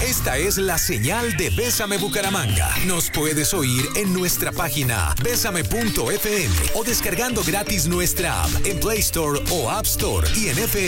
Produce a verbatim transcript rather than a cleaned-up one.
Esta es la señal de Bésame Bucaramanga. Nos puedes oír en nuestra página bésame punto f m o descargando gratis nuestra app en Play Store o App Store y en F